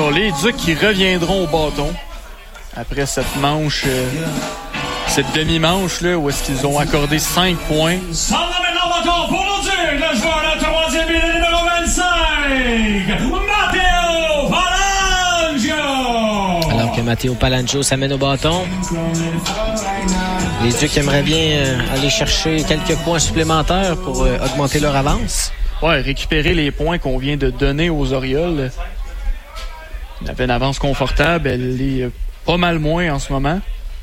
Alors, les Ducs qui reviendront au bâton après cette manche, cette demi-manche, là, où est-ce qu'ils ont accordé 5 points. Ça va maintenant au bâton pour nos Ducs, le joueur de 3e but, le numéro 25, Matteo Palangio. Alors que Matteo Palangio s'amène au bâton. Les Ducs aimeraient bien aller chercher quelques points supplémentaires pour augmenter leur avance. Ouais, récupérer les points qu'on vient de donner aux Orioles. On avait une avance confortable, elle est pas mal moins en ce moment.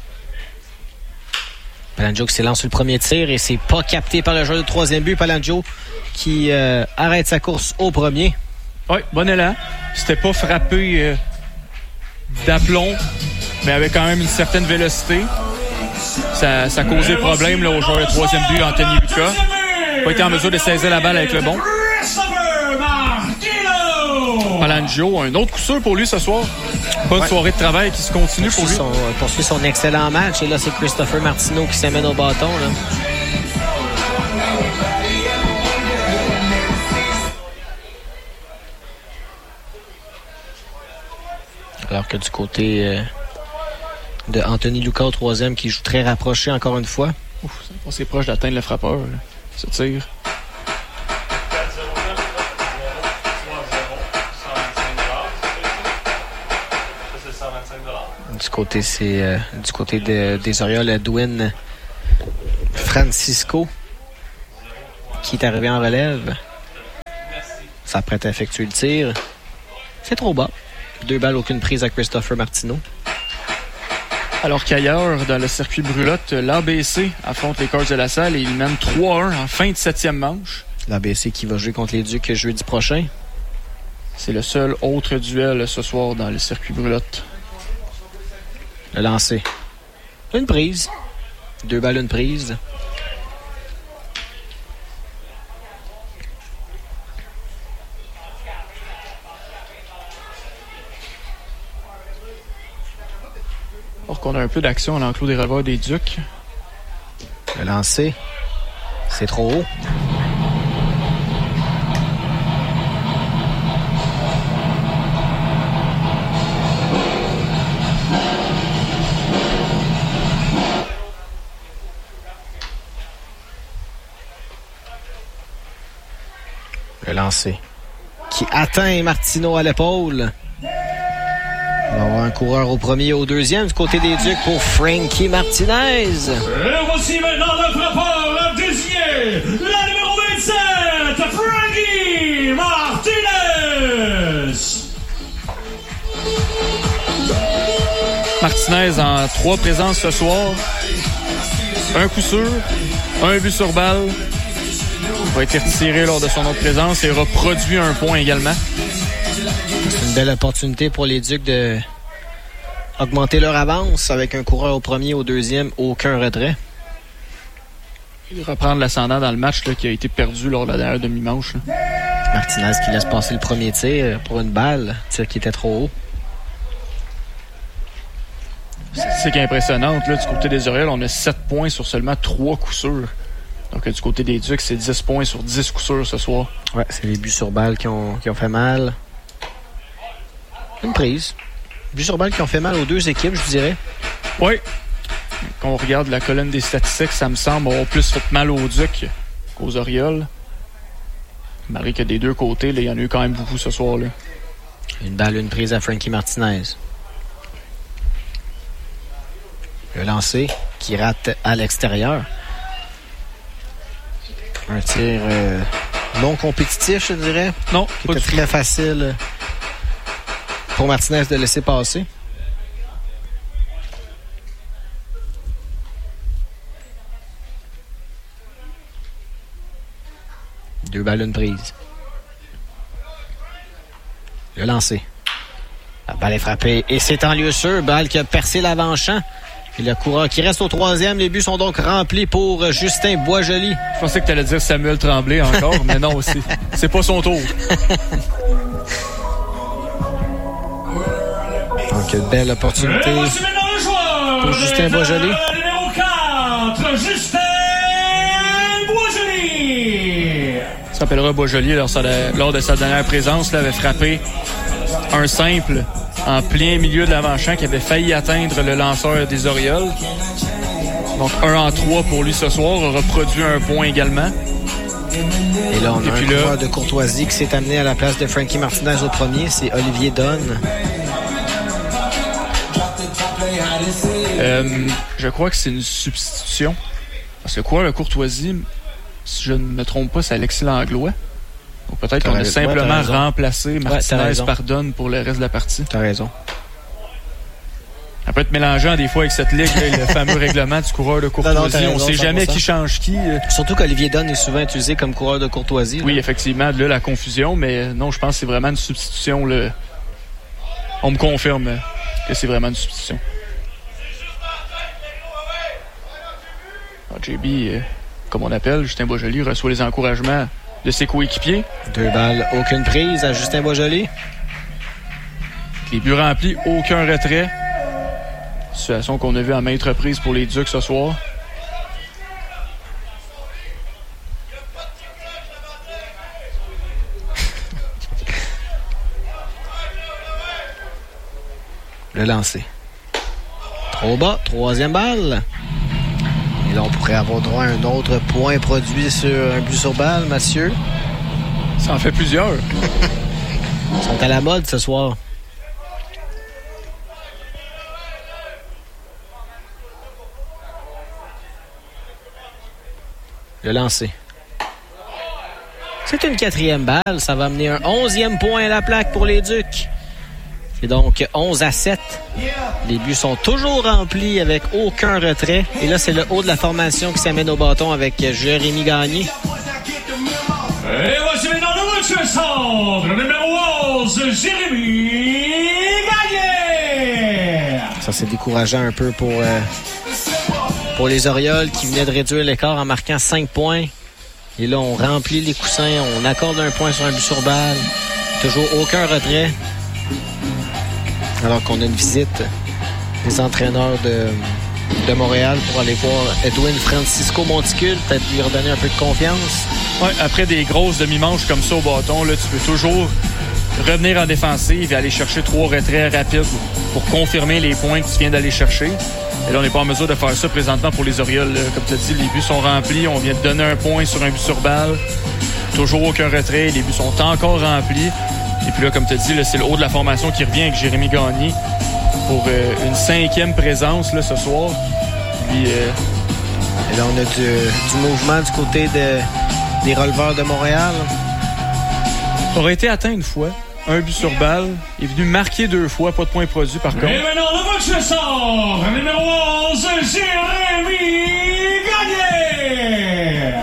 Palangio qui s'élance sur le premier tir et c'est pas capté par le joueur de 3e but. Palangio qui arrête sa course au premier. Oui, bon élan. C'était pas frappé d'aplomb, mais avec quand même une certaine vélocité. Ça a causé problème là, au joueur de 3e but, Anthony Luca. Pas été en mesure de saisir la balle avec le bon. Palangio, un autre coup sûr pour lui ce soir. Bonne soirée de travail qui se continue pour lui. Poursuit son excellent match. Et là, c'est Christopher Martineau qui s'amène au bâton. Là. Alors que du côté de Anthony Luca au 3e qui joue très rapproché encore une fois. C'est proche d'atteindre le frappeur. Là. Ce tir. Du côté, c'est du côté des Orioles, Edwin Francisco qui est arrivé en relève. S'apprête à effectuer le tir. C'est trop bas. 2 balles, aucune prise à Christopher Martineau. Alors qu'ailleurs, dans le circuit Brulotte, l'ABC affronte les Cards de la Salle et ils mènent 3-1 en fin de 7e manche. L'ABC qui va jouer contre les Ducs jeudi prochain. C'est le seul autre duel ce soir dans le circuit Brulotte. Le lancer. Une prise. 2 balles, une prise. Alors qu'on a un peu d'action à l'enclos des releveurs des Ducs. Le lancer. C'est trop haut. Le lancer. Qui atteint Martineau à l'épaule. On va avoir un coureur au premier et au 2e du côté des Ducs pour Frankie Martinez. Et voici maintenant le frappeur, le désigné, la numéro 27, Frankie Martinez. Martinez en 3 présences ce soir. Un coup sûr, un but sur balle. Il va être retiré lors de son autre présence et aura produit un point également. C'est une belle opportunité pour les Ducs de augmenter leur avance avec un coureur au premier et au 2e, aucun retrait. Il reprendre l'ascendant dans le match là, qui a été perdu lors de la dernière demi-manche. Là. Martinez qui laisse passer le premier tir pour une balle, tir qui était trop haut. C'est qui est impressionnant. Là, du côté des Orioles, on a 7 points sur seulement 3 coups sûrs. Donc du côté des Ducs, c'est 10 points sur 10 coups sûrs ce soir. Ouais, c'est les buts sur balle qui ont fait mal. Une prise. Buts sur balle qui ont fait mal aux deux équipes, je dirais. Oui. Quand on regarde la colonne des statistiques, ça me semble avoir plus fait mal aux Ducs qu'aux Orioles. Malgré que des deux côtés, là, il y en a eu quand même beaucoup ce soir-là. Une balle, une prise à Frankie Martinez. Le lancer qui rate à l'extérieur. Un tir non compétitif, je dirais. Non, qui était très facile pour Martinez de laisser passer. Deux balles, une prise. Le lancer. La balle est frappée et c'est en lieu sûr. Balle qui a percé l'avant-champ. Et le coureur qui reste au 3e. Les buts sont donc remplis pour Justin Boisjoli. Je pensais que tu allais dire Samuel Tremblay encore, mais non, c'est pas son tour. Donc, une belle opportunité pour Justin Boisjoli. Numéro 4, Justin Boisjoli. Ça s'appellera Boisjoli lors de sa dernière présence, là, avait frappé un simple en plein milieu de l'avant-champ qui avait failli atteindre le lanceur des Orioles. Donc 1-3 pour lui ce soir, a reproduit un point également. Et là, on a un coureur de courtoisie qui s'est amené à la place de Frankie Martinez au premier, c'est Olivier Dunn. Je crois que c'est une substitution. Parce que le coureur de courtoisie, si je ne me trompe pas, c'est Alexis Langlois. Donc peut-être qu'on a simplement remplacé Martinez par Dunn pour le reste de la partie. T'as raison. Ça peut être mélangeant des fois avec cette ligue, là, le fameux règlement du coureur de courtoisie. On ne sait jamais qui change qui. Surtout qu'Olivier Dunn est souvent utilisé comme coureur de courtoisie. Oui, effectivement, là, la confusion, mais non, je pense que c'est vraiment une substitution. Là. On me confirme que c'est vraiment une substitution. Alors, JB, comme on appelle, Justin Boisjoli reçoit les encouragements de ses coéquipiers. 2 balles, aucune prise à Justin Boisjoli. Les buts remplis, aucun retrait. Situation qu'on a vue à maintes reprises pour les Ducs ce soir. Le lancer. Trop bas, 3e balle. Et là, on pourrait avoir droit à un autre point produit sur un but sur balle, Mathieu. Ça en fait plusieurs. Ils sont à la mode ce soir. Le lancer. C'est une 4e balle. Ça va amener un 11e point à la plaque pour les Ducs. C'est donc 11-7. Les buts sont toujours remplis avec aucun retrait. Et là, c'est le haut de la formation qui s'amène au bâton avec Jérémy Gagné. Et voici maintenant le match centre, numéro 11, Jérémy Gagné. Ça, c'est décourageant un peu pour les Orioles qui venaient de réduire l'écart en marquant 5 points. Et là, on remplit les coussins, on accorde un point sur un but sur balle. Toujours aucun retrait. Alors qu'on a une visite des entraîneurs de Montréal pour aller voir Edwin Francisco Monticule, peut-être lui redonner un peu de confiance. Ouais, après des grosses demi-manches comme ça au bâton, là, tu peux toujours revenir en défensive et aller chercher 3 retraits rapides pour confirmer les points que tu viens d'aller chercher. Et là, on n'est pas en mesure de faire ça présentement pour les Orioles. Comme tu as dit, les buts sont remplis. On vient de donner un point sur un but sur balle. Toujours aucun retrait. Les buts sont encore remplis. Et puis là, comme tu as dit, là, c'est le haut de la formation qui revient avec Jérémy Gagné pour une 5e présence là, ce soir. Puis, et là, on a du mouvement du côté des releveurs de Montréal. Aurait été atteint une fois. Un but sur balle. Il est venu marquer 2 fois. Pas de points produits, par contre. Et maintenant, le match sort. Numéro 11, Jérémy Gagné.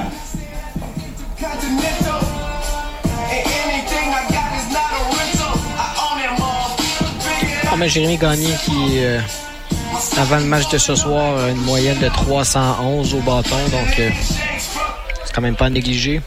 Mais Jérémy Gagné qui, avant le match de ce soir, a une moyenne de 311 au bâton. Donc, c'est quand même pas négligé.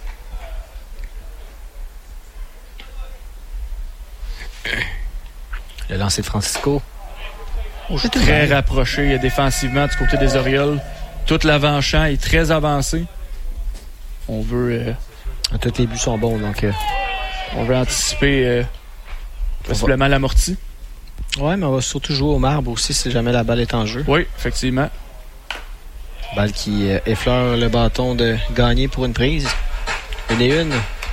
Le lancer de Francisco. Très rapproché défensivement du côté des Orioles. Tout l'avant-champ est très avancé. On veut... Tous les buts sont bons, donc... on veut anticiper possiblement l'amorti. Ouais, mais on va surtout jouer au marbre aussi si jamais la balle est en jeu. Oui, effectivement. Balle qui effleure le bâton de Gagné pour une prise. 1-1.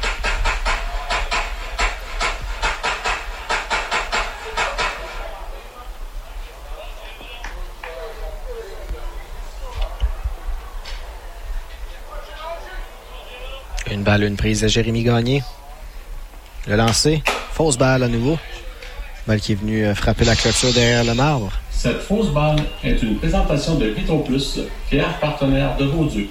Une balle, une prise de Jérémy Gagné. Le lancer. Fausse balle à nouveau. Balle qui est venue frapper la clôture derrière le marbre. Cette fausse balle est une présentation de Vito Plus, fier partenaire de vos Ducs.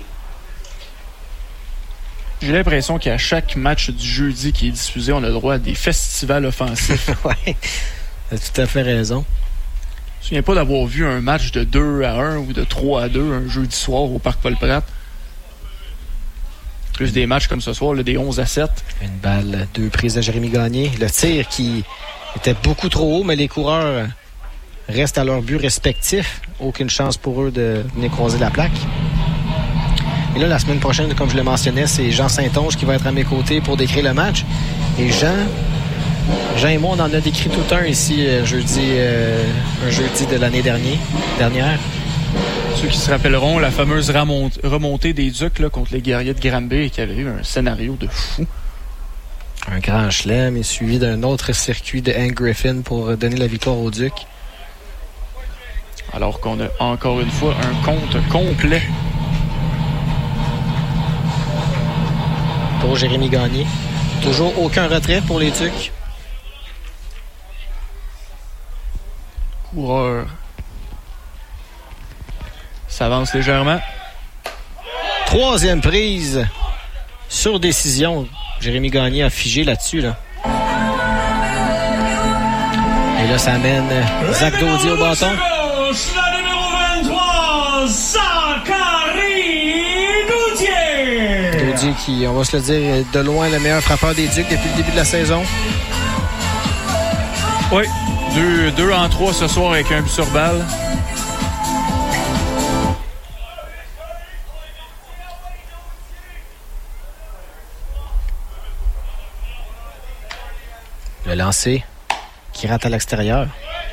J'ai l'impression qu'à chaque match du jeudi qui est diffusé, on a le droit à des festivals offensifs. Oui, t'as tout à fait raison. Je me souviens pas d'avoir vu un match de 2-1 ou de 3-2 un jeudi soir au Parc Paul-Pratt. Plus des matchs comme ce soir, là, des 11-7. Une balle, 2 prises de Jérémy Gagné. Le tir qui était beaucoup trop haut, mais les coureurs restent à leur but respectif. Aucune chance pour eux de venir croiser la plaque. Et là, la semaine prochaine, comme je le mentionnais, c'est Jean Saint-Onge qui va être à mes côtés pour décrire le match. Et Jean, Jean et moi, on en a décrit tout un ici un jeudi de l'année dernière. Ceux qui se rappelleront la fameuse remontée des Ducs là, contre les guerriers de Granby qui avait eu un scénario de fou. Un grand chelem est suivi d'un autre circuit de Hank Griffin pour donner la victoire aux Ducs. Alors qu'on a encore une fois un compte complet pour Jérémy Gagné. Toujours aucun retrait pour les Ducs. Coureur s'avance légèrement. Troisième prise sur décision. Jérémy Gagné a figé là-dessus. Là. Et là, ça amène Zach Daudy au bâton. La numéro 23, Zachary Doudier. Daudy qui, on va se le dire, est de loin le meilleur frappeur des Ducs depuis le début de la saison. Oui, 2 en 3 ce soir avec un but sur balle. Le lancer qui rate à l'extérieur.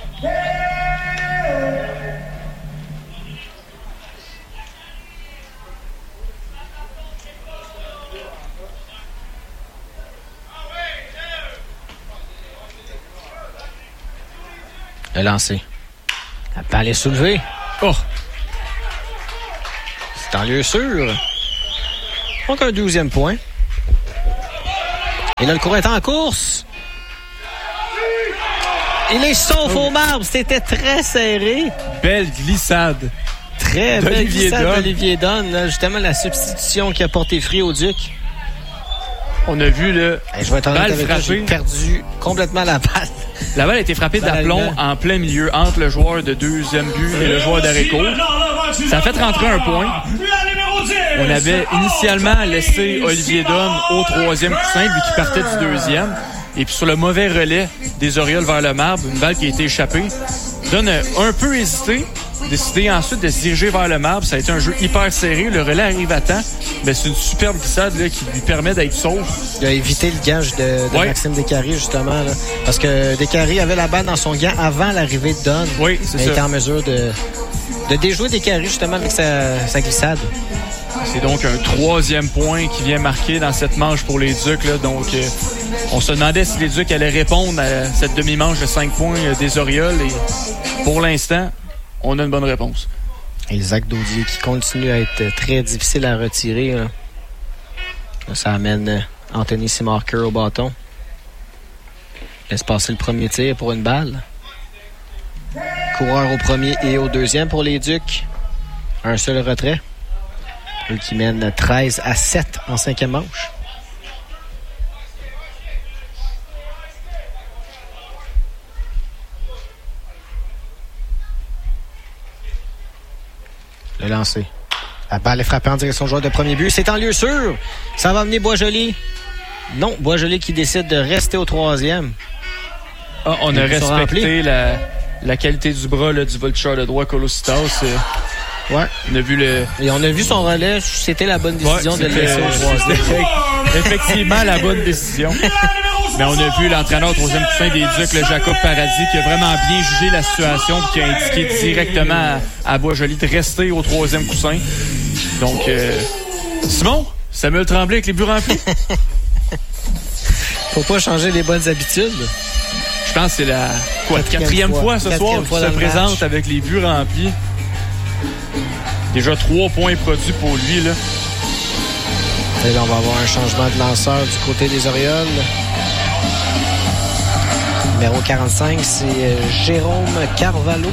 Le lancer. La balle est soulevée. Oh! C'est en lieu sûr. Donc un 12e point. Et là, le coureur est en course. Il est sauf au marbre. C'était très serré. Belle glissade. Très belle glissade d'Olivier Dunn. Là, justement, la substitution qui a porté fruit au Duc. On a vu le balle frappée. J'ai perdu complètement la balle. La balle a été frappée d'aplomb en plein milieu entre le joueur de deuxième but et le joueur d'Areco. Ça a fait rentrer un point. On avait initialement laissé Olivier Dunn au troisième coussin, lui qui partait du deuxième. Et puis sur le mauvais relais des Orioles vers le marbre, une balle qui a été échappée. Dunn a un peu hésité, décidé ensuite de se diriger vers le marbre. Ça a été un jeu hyper serré. Le relais arrive à temps. Mais c'est une superbe glissade là, qui lui permet d'être sauf. Il a évité le gage de Maxime Descaries, justement. Là, parce que Descaries avait la balle dans son gant avant l'arrivée de Dunn. Oui, c'est ça. Il était en mesure de déjouer Descaries, justement, avec sa glissade. C'est donc un 3e point qui vient marquer dans cette manche pour les Ducs. Là. Donc, on se demandait si les Ducs allaient répondre à cette demi-manche de 5 points des Orioles. Et pour l'instant, on a une bonne réponse. Et Zach Daudy qui continue à être très difficile à retirer. Là. Ça amène Anthony Simarker au bâton. Laisse passer le premier tir pour une balle. Coureur au premier et au deuxième pour les Ducs. Un seul retrait. Eux qui mènent 13-7 en 5e manche. Le lancer. La balle est frappée en direction du joueur de premier but. C'est en lieu sûr. Ça va amener Boisjoli. Non, Boisjoli qui décide de rester au troisième. Ah, on a respecté la qualité du bras là, du voltigeur de droit Kolositas. Ouais. On a vu Et on a vu son relais. C'était la bonne décision de le laisser au troisième. Effectivement, la bonne décision. Mais on a vu l'entraîneur au troisième coussin des Ducs, le Jacob Paradis, qui a vraiment bien jugé la situation et qui a indiqué directement à Boisjoli de rester au troisième coussin. Donc, Simon, Samuel Tremblay avec les buts remplis. Faut pas changer les bonnes habitudes. Je pense que c'est la quatrième fois ce soir qu'il se présente avec les buts remplis. Déjà 3 points produits pour lui. Là. Et là, on va avoir un changement de lanceur du côté des Orioles. Numéro 45, c'est Jérôme Carvalho.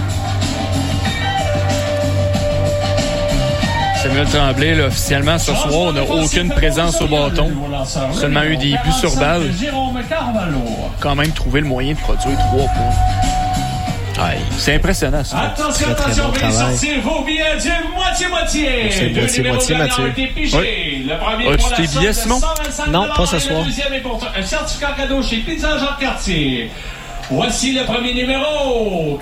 Samuel Tremblay, là, officiellement, ce soir, on n'a aucune présence au bâton. Seulement eu des buts sur balle. Quand même trouvé le moyen de produire 3 points. Ouais. C'est impressionnant, ça. Attention, très bon travail. vos billets du moitié-moitié. C'est moitié-moitié, Mathieu. Oui. As-tu tes billets, Simon? Non, pas ce soir. Le deuxième est pour un certificat cadeau chez Pizza Jacques-Cartier. Voici le premier numéro,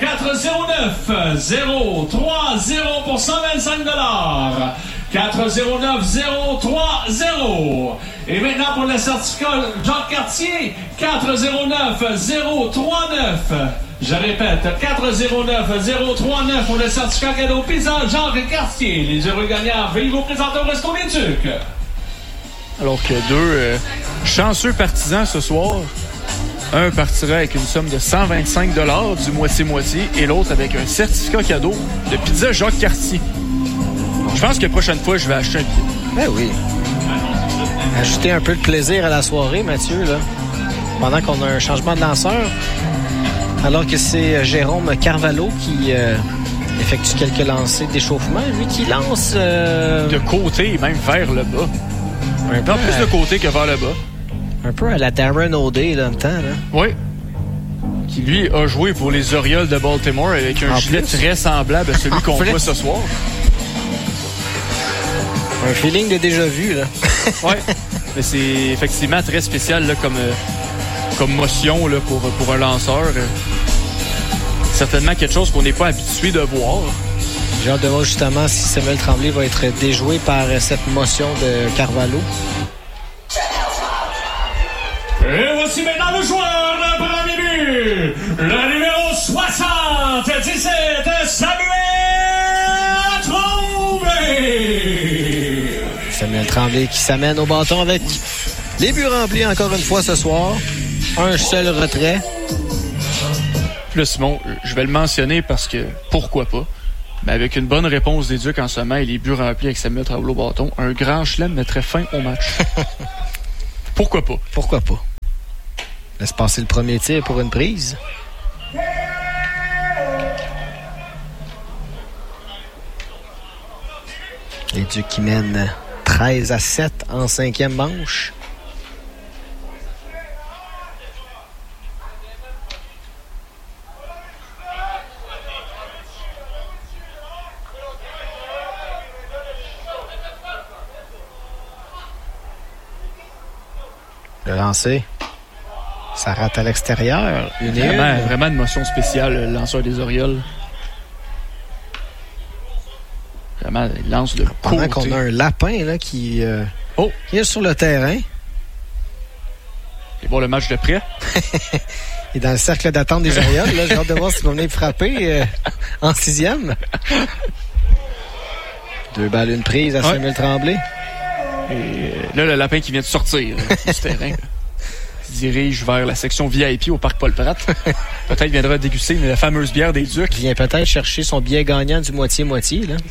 409-030 pour 125 $. 409-030. Et maintenant pour le certificat Jacques Cartier, 409-039. Je répète, 409-039 pour le certificat cadeau Pizza Jacques Cartier. Les heureux gagnants, veuillez vous présenter au Resto des Ducs. Alors que deux chanceux partisans ce soir. Un partira avec une somme de 125 $ du moitié-moitié et l'autre avec un certificat cadeau de Pizza Jacques Cartier. Je pense que la prochaine fois, je vais acheter un billet. Ben oui. Ajouter un peu de plaisir à la soirée, Mathieu, là. Pendant qu'on a un changement de lanceur. Alors que c'est Jérôme Carvalho qui effectue quelques lancers d'échauffement. Lui qui lance... De côté, même vers le bas. Un peu plus de côté que vers le bas. Un peu à la Darren O'Day, là, en même temps, là. Oui. Qui, lui, a joué pour les Orioles de Baltimore avec un gilet très semblable à celui qu'on voit ce soir. Un feeling de déjà-vu, là. Oui. Mais c'est effectivement très spécial, là, comme motion, là, pour un lanceur. Certainement quelque chose qu'on n'est pas habitué de voir. J'ai hâte de voir justement si Samuel Tremblay va être déjoué par cette motion de Carvalho. Et voici maintenant le joueur de premier but, le numéro 77, Samuel Tremblay. Samuel Tremblay qui s'amène au bâton avec les buts remplis encore une fois ce soir. Un seul retrait. Là, Simon, je vais le mentionner parce que pourquoi pas. Mais avec une bonne réponse des Ducs en ce moment et les buts remplis avec Samuel Tremblay au bâton, un grand chelem mettrait fin au match. Pourquoi pas? Pourquoi pas? Laisse passer le premier tir pour une prise. Les Ducs qui mènent 13-7 en 5e manche. Le lancer. Ça rate à l'extérieur. Vraiment une motion spéciale, le lanceur des Orioles. Vraiment, il lance de pendant côté. qu'on a un lapin là, qui est sur le terrain. Et bon, le match de près. Il est dans le cercle d'attente des Orioles. Là, j'ai hâte de voir s'il va venir frapper en 6e. 2 balles, une prise à Samuel Tremblay. Et là, le lapin qui vient de sortir du terrain se dirige vers la section VIP au Parc Paul-Pratt. Peut-être viendra déguster la fameuse bière des Ducs. Il vient peut-être chercher son billet gagnant du moitié-moitié, là.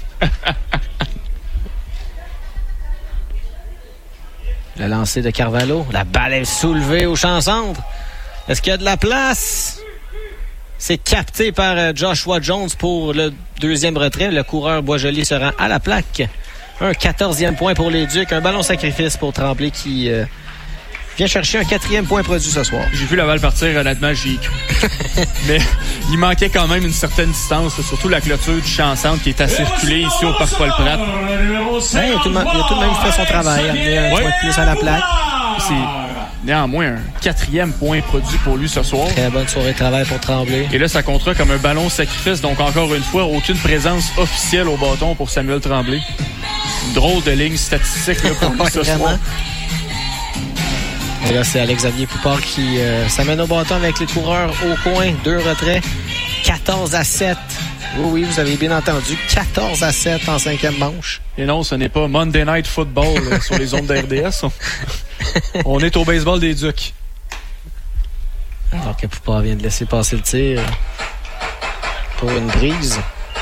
Le lancer de Carvalho. La balle est soulevée au champ-centre. Est-ce qu'il y a de la place? C'est capté par Joshua Jones pour le 2e retrait. Le coureur Boisjoli se rend à la plaque. Un 14e point pour les Ducs. Un ballon sacrifice pour Tremblay qui vient chercher un 4e point produit ce soir. J'ai vu la balle partir, honnêtement, j'y ai cru. Mais il manquait quand même une certaine distance, surtout la clôture du champ-centre qui est assez reculée ici au Parc Paul-Pratt. Il a tout de même fait son travail, amené un point de plus à la plaque. C'est néanmoins un 4e point produit pour lui ce soir. Très bonne soirée de travail pour Tremblay. Et là, ça comptera comme un ballon sacrifice, donc encore une fois, aucune présence officielle au bâton pour Samuel Tremblay. Une drôle de ligne statistique là, pour lui ce soir. Et là, c'est Alex-Xavier Poupard qui s'amène au bâton avec les coureurs au coin. 2 retraits. 14-7. Oui, vous avez bien entendu. 14-7 en 5e manche. Et non, ce n'est pas Monday Night Football sur les ondes d'RDS. On est au baseball des Ducs. Alors que Poupard vient de laisser passer le tir pour une brise.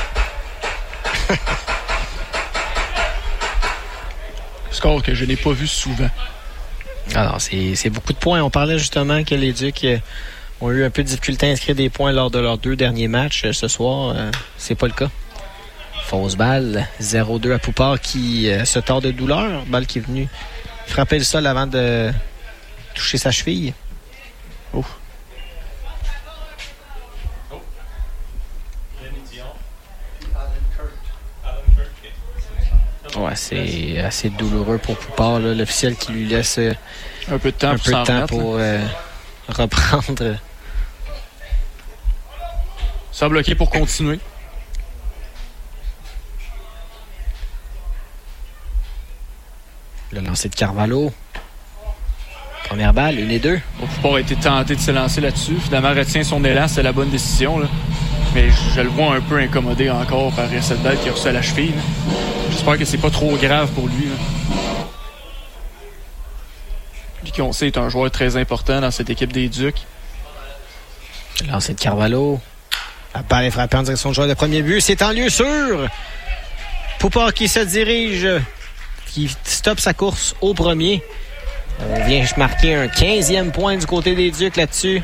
Score que je n'ai pas vu souvent. Alors, c'est beaucoup de points. On parlait justement que les Ducs ont eu un peu de difficulté à inscrire des points lors de leurs 2 derniers matchs. Ce soir, c'est pas le cas. Fausse balle, 0-2 à Poupard qui se tord de douleur. Balle qui est venue frapper le sol avant de toucher sa cheville. Oh. Ouais, c'est assez douloureux pour Poupard, là. L'officiel qui lui laisse un peu de temps pour reprendre. Ça a bloqué pour continuer. Le lancer de Carvalho. Première balle, 1 et 2. Poupard a été tenté de se lancer là-dessus. Finalement, retient son élan. C'est la bonne décision, là. Mais je le vois un peu incommodé encore par cette balle qui a reçu à la cheville, là. J'espère que c'est pas trop grave pour lui, là. Lui qu'on sait est un joueur très important dans cette équipe des Ducs. Lancé de Carvalho. La balle est frappée en direction du joueur de premier but. C'est en lieu sûr. Poupard qui se dirige, qui stoppe sa course au premier. On vient marquer un 15e point du côté des Ducs là-dessus.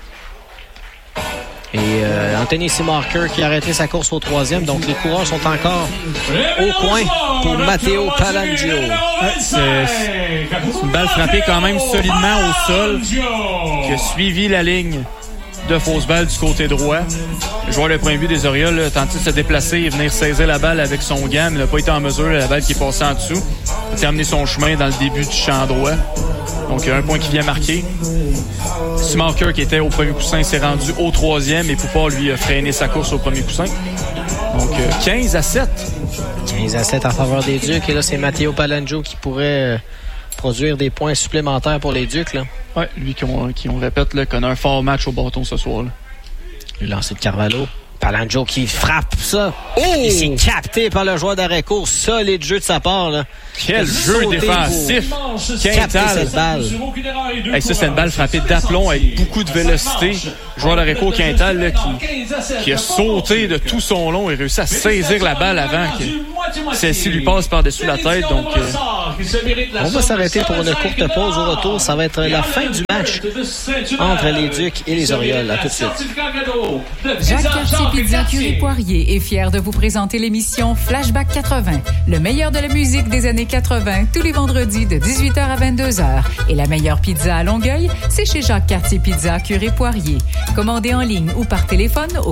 Et Anthony Simarker qui a arrêté sa course au 3e. Donc les coureurs sont encore au coin pour Matteo Palangio. C'est une balle frappée quand même solidement au sol, qui a suivi la ligne de fausse balle du côté droit. Le joueur de premier but des Orioles a tenté de se déplacer et venir saisir la balle avec son gant, mais n'a pas été en mesure. La balle qui est passée en dessous a terminé son chemin dans le début du champ droit. Donc, il y a un point qui vient marquer. Simarker, qui était au premier coussin, s'est rendu au 3e et Poupard, lui, a freiné sa course au premier coussin. Donc, 15-7. 15-7 en faveur des Ducs. Et là, c'est Matteo Palangio qui pourrait produire des points supplémentaires pour les Ducs, là. Ouais, lui qui on répète, là, qu'on a un fort match au bâton ce soir, là. Le lancer de Carvalho. Palangio qui frappe ça. Oh! Il s'est capté par le joueur d'arrêt-court. Solide jeu de sa part, là. Quel jeu défensif! Quintal. Hey, ça, c'est une balle frappée d'aplomb avec beaucoup de vélocité. Le joueur d'arrêt-court Quintal, là, qui a sauté de tout son long et réussi à saisir la balle avant que celle-ci lui passe par-dessus la tête. Donc, on va s'arrêter pour une courte pause. Au retour, ça va être la fin du match entre les Ducs et les Orioles. À tout de suite. Jacques Cartier Pizza Curie Poirier est fier de vous présenter l'émission Flashback 80, le meilleur de la musique des années 80, tous les vendredis de 18h à 22h. Et la meilleure pizza à Longueuil, c'est chez Jacques Cartier Pizza Curie Poirier. Commandez en ligne ou par téléphone au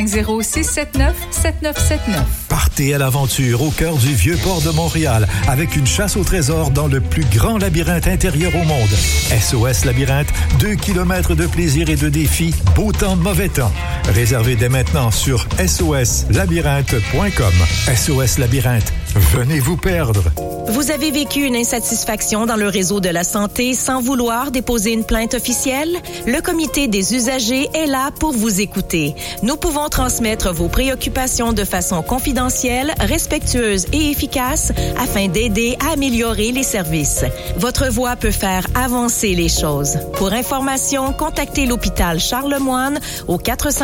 450-679-7979. Partez à l'aventure au cœur du vieux port de Montréal avec une chasse au trésor dans le plus grand labyrinthe intérieur au monde. SOS Labyrinthe, 2 kilomètres de plaisir et de défis, beau temps de mauvais temps. Réservez dès maintenant sur soslabyrinthe.com. SOS Labyrinthe, venez vous perdre. Vous avez vécu une insatisfaction dans le réseau de la santé sans vouloir déposer une plainte officielle? Le comité des usagers est là pour vous écouter. Nous pouvons transmettre vos préoccupations de façon confidentielle, respectueuse et efficace afin d'aider à améliorer les services. Votre voix peut faire avancer les choses. Pour information, contactez l'hôpital Charlemagne au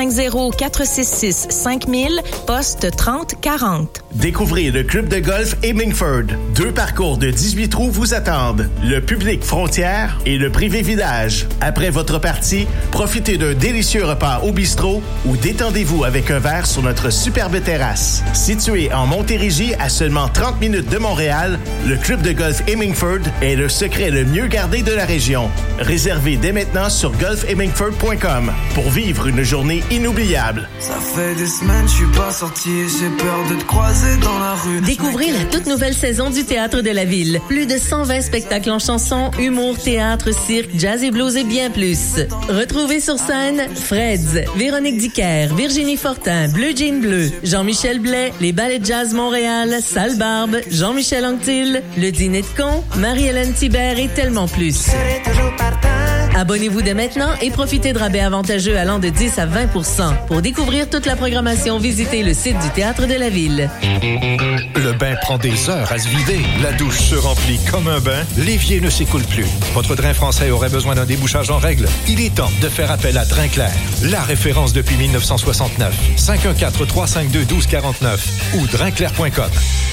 450-466-5000, poste 3040. Découvrez le club de golf Hemingford. 2 parcours de 18 trous vous attendent. Le public frontière et le privé village. Après votre partie, profitez d'un délicieux repas au bistrot ou détendez-vous avec un verre sur notre superbe terrasse. Situé en Montérégie à seulement 30 minutes de Montréal, le club de golf Hemingford est le secret le mieux gardé de la région. Réservez dès maintenant sur golfhemingford.com pour vivre une journée inoubliable. Ça fait des semaines, je suis pas sorti et j'ai peur de te croiser dans la rue. Découvrez la toute nouvelle saison du Théâtre de la Ville. Plus de 120 spectacles en chansons, humour, théâtre, cirque, jazz et blues et bien plus. Retrouvez sur scène Freds, Véronique Dicker, Virginie Fortin, Bleu Jean Bleu, Jean-Michel Blais, les Ballets de Jazz Montréal, Sale Barbe, Jean-Michel Anctil, Le Dîner de Con, Marie-Hélène Thibert et tellement plus. Abonnez-vous dès maintenant et profitez de rabais avantageux allant de 10 à 20%. Pour découvrir toute la programmation, visitez le site du Théâtre de la Ville. Le bain prend des heures à se vider. La douche se remplit comme un bain. L'évier ne s'écoule plus. Votre drain français aurait besoin d'un débouchage en règle. Il est temps de faire appel à Drinclair, la référence depuis 1969. 514-352-1249 ou drinclair.com.